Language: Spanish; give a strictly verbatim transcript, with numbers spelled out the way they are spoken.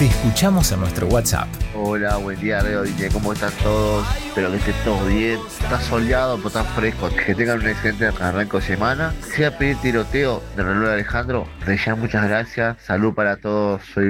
Te escuchamos en nuestro WhatsApp. Hola, buen día, Leo, D J, ¿cómo están todos? Espero que estén todos bien. Está soleado, pero está fresco. Que tengan un excelente arranque de semana. Si a pedir tiroteo de reloj de Alejandro, ya muchas gracias. Salud para todos. Soy